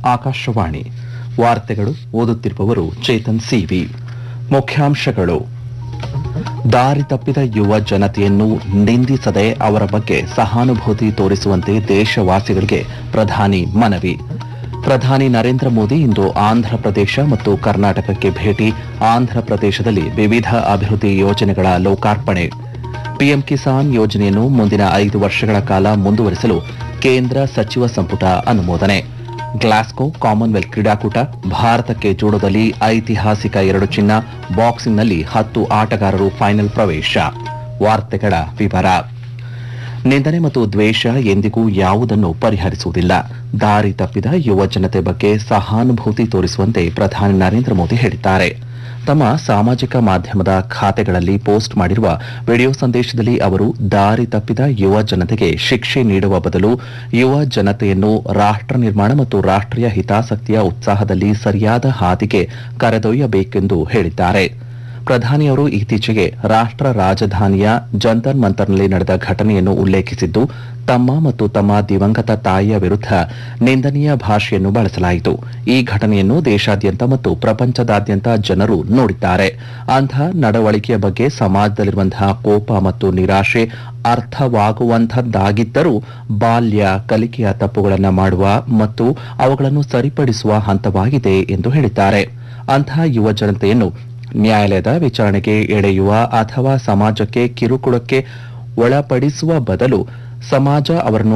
ಆಕಾಶವಾಣಿ ವಾರ್ತೆಗಳು ಓದುತ್ತಿರುವವರು ಚೇತನ್ ಸಿವಿ. ಮುಖ್ಯಾಂಶಗಳು: ದಾರಿ ತಪ್ಪಿದ ಯುವ ಜನತೆಯನ್ನು ನಿಂದಿಸದೆ ಅವರ ಬಗ್ಗೆ ಸಹಾನುಭೂತಿ ತೋರಿಸುವಂತೆ ದೇಶವಾಸಿಗಳಿಗೆ ಪ್ರಧಾನಿ ಮನವಿ. ಪ್ರಧಾನಿ ನರೇಂದ್ರ ಮೋದಿ ಇಂದು ಆಂಧ್ರಪ್ರದೇಶ ಮತ್ತು ಕರ್ನಾಟಕಕ್ಕೆ ಭೇಟಿ. ಆಂಧ್ರಪ್ರದೇಶದಲ್ಲಿ ವಿವಿಧ ಅಭಿವೃದ್ಧಿ ಯೋಜನೆಗಳ ಲೋಕಾರ್ಪಣೆ. ಪಿಎಂ ಕಿಸಾನ್ ಯೋಜನೆಯನ್ನು ಮುಂದಿನ 5 ವರ್ಷಗಳ ಕಾಲ ಮುಂದುವರಿಸಲು ಕೇಂದ್ರ ಸಚಿವ ಸಂಪುಟ ಅನುಮೋದನೆ. ಗ್ಲಾಸ್ಗೋ ಕಾಮನ್ವೆಲ್ತ್ ಕ್ರೀಡಾಕೂಟ. ಭಾರತಕ್ಕೆ ಜೂಡೋದಲ್ಲಿ ಐತಿಹಾಸಿಕ 2 ಚಿನ್ನ. ಬಾಕ್ಸಿಂಗ್ನಲ್ಲಿ 10 ಆಟಗಾರರು ಫೈನಲ್ ಪ್ರವೇಶ. ವಾರ್ತೆಗಳ ವಿವರ. ನಿಂದನೆ ಮತ್ತು ದ್ವೇಷ ಎಂದಿಗೂ ಯಾವುದನ್ನು ಪರಿಹರಿಸುವುದಿಲ್ಲ. ದಾರಿ ತಪ್ಪಿದ ಯುವ ಜನತೆ ಬಗ್ಗೆ ಸಹಾನುಭೂತಿ ತೋರಿಸುವಂತೆ ಪ್ರಧಾನಿ ನರೇಂದ್ರ ಮೋದಿ ಹೇಳಿದ್ದಾರೆ. ತಮ್ಮ ಸಾಮಾಜಿಕ ಮಾಧ್ಯಮದ ಖಾತೆಗಳಲ್ಲಿ ಪೋಸ್ಟ್ ಮಾಡಿರುವ ವಿಡಿಯೋ ಸಂದೇಶದಲ್ಲಿ ಅವರು ದಾರಿ ತಪ್ಪಿದ ಯುವ ಜನತೆಗೆ ಶಿಕ್ಷೆ ನೀಡುವ ಬದಲು ಯುವ ಜನತೆಯನ್ನು ರಾಷ್ಟ್ರ ನಿರ್ಮಾಣ ಮತ್ತು ರಾಷ್ಟ್ರೀಯ ಹಿತಾಸಕ್ತಿಯ ಉತ್ಸಾಹದಲ್ಲಿ ಸರಿಯಾದ ಹಾದಿಗೆ ಕರೆದೊಯ್ಯಬೇಕೆಂದು ಹೇಳಿದ್ದಾರೆ. ಪ್ರಧಾನಿಯವರು ಇತ್ತೀಚೆಗೆ ರಾಷ್ಟ್ರ ರಾಜಧಾನಿಯ ಜಂತರ್ ಮಂತರ್ನಲ್ಲಿ ನಡೆದ ಘಟನೆಯನ್ನು ಉಲ್ಲೇಖಿಸಿದ್ದು, ತಮ್ಮ ಮತ್ತು ತಮ್ಮ ದಿವಂಗತ ತಾಯಿಯ ವಿರುದ್ಧ ನಿಂದನೀಯ ಭಾಷೆಯನ್ನು ಬಳಸಲಾಯಿತು. ಈ ಘಟನೆಯನ್ನು ದೇಶಾದ್ಯಂತ ಮತ್ತು ಪ್ರಪಂಚದಾದ್ಯಂತ ಜನರು ನೋಡಿದ್ದಾರೆ. ಅಂಥ ನಡವಳಿಕೆಯ ಬಗ್ಗೆ ಸಮಾಜದಲ್ಲಿರುವಂತಹ ಕೋಪ ಮತ್ತು ನಿರಾಶೆ ಅರ್ಥವಾಗುವಂಥದ್ದಾಗಿದ್ದರೂ ಬಾಲ್ಯ ಕಲಿಕೆಯ ತಪ್ಪುಗಳನ್ನು ಮಾಡುವ ಮತ್ತು ಅವುಗಳನ್ನು ಸರಿಪಡಿಸುವ ಹಂತವಾಗಿದೆ ಎಂದು ಹೇಳಿದ್ದಾರೆ. ಅಂಥ ಯುವ ಜನತೆಯನ್ನು ನ್ಯಾಯಾಲಯದ ವಿಚಾರಣೆಗೆ ಎಳೆಯುವ ಅಥವಾ ಸಮಾಜಕ್ಕೆ ಕಿರುಕುಳಕ್ಕೆ ಒಳಪಡಿಸುವ ಬದಲು ಸಮಾಜ ಅವರನ್ನು